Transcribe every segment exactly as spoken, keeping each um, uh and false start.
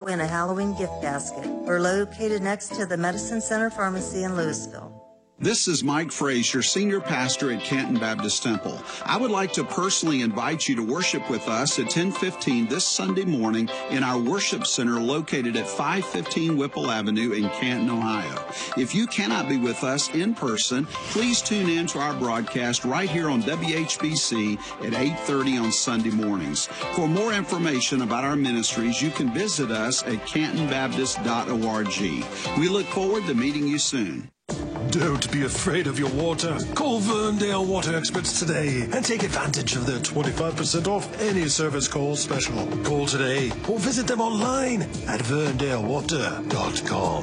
win a Halloween gift basket. We're located next to the Medicine Center Pharmacy in Louisville. This is Mike Frazier, Senior Pastor at Canton Baptist Temple. I would like to personally invite you to worship with us at ten fifteen this Sunday morning in our worship center located at five fifteen Whipple Avenue in Canton, Ohio. If you cannot be with us in person, please tune in to our broadcast right here on W H B C at eight thirty on Sunday mornings. For more information about our ministries, you can visit us at canton baptist dot org. We look forward to meeting you soon. Don't be afraid of your water. Call Verndale Water Experts today and take advantage of their twenty-five percent off any service call special. Call today or visit them online at verndale water dot com.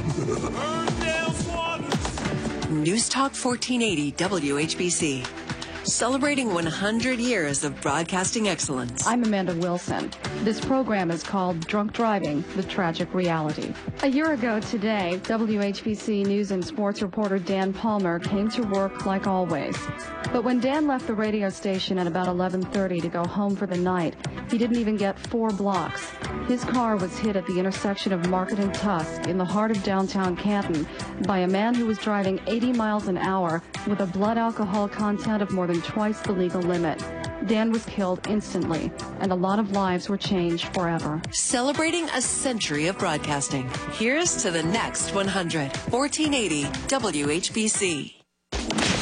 News Talk fourteen eighty W H B C. Celebrating one hundred years of broadcasting excellence. I'm Amanda Wilson. This program is called Drunk Driving, the Tragic Reality. A year ago today, W H B C News and Sports reporter Dan Palmer came to work like always. But when Dan left the radio station at about eleven thirty to go home for the night, he didn't even get four blocks. His car was hit at the intersection of Market and Tusk in the heart of downtown Canton by a man who was driving eighty miles an hour with a blood alcohol content of more than twice the legal limit. Dan was killed instantly, and a lot of lives were changed forever. Celebrating a century of broadcasting. Here's to the next one hundred. fourteen eighty W H B C.